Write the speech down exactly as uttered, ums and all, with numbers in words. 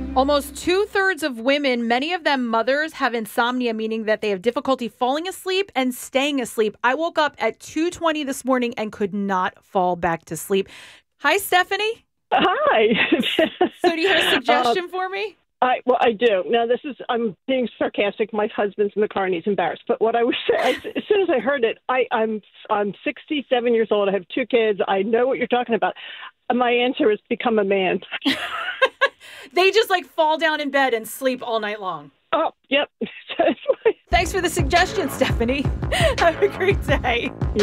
Almost two thirds of women, many of them mothers, have insomnia, meaning that they have difficulty falling asleep and staying asleep. I woke up at two twenty this morning and could not fall back to sleep. Hi, Stephanie. Hi. So do you have a suggestion uh, for me? I, well, I do. Now, this is, I'm being sarcastic. My husband's in the car and he's embarrassed. But what I was saying, as soon as I heard it, I, I'm, I'm sixty-seven years old. I have two kids. I know what you're talking about. My answer is become a man. They just like fall down in bed and sleep all night long. Oh, yep. Thanks for the suggestion, Stephanie. Have a great day.